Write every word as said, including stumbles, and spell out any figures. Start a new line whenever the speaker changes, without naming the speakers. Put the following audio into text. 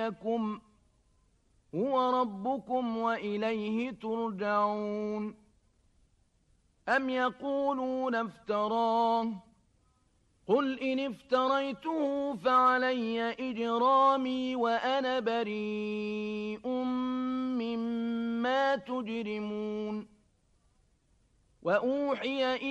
نبيكم هو ربكم وإليه ترجعون أم يقولون افتراه قل إن افتريته فعلي إجرامي وأنا بريء مما تجرمون وأوحي